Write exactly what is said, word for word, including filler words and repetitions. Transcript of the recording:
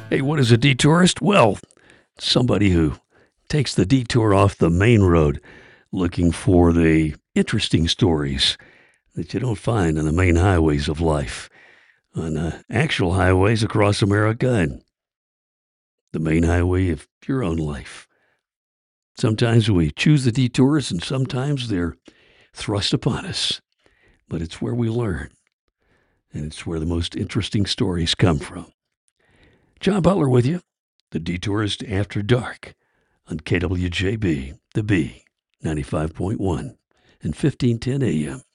Hey, what is a detourist? Well, somebody who takes the detour off the main road looking for the interesting stories that you don't find on the main highways of life, on uh, actual highways across America and the main highway of your own life. Sometimes we choose the detours and sometimes they're thrust upon us, but it's where we learn and it's where the most interesting stories come from. John Butler with you, the Detourist After Dark on K W J B, The B, ninety-five point one and fifteen ten A M.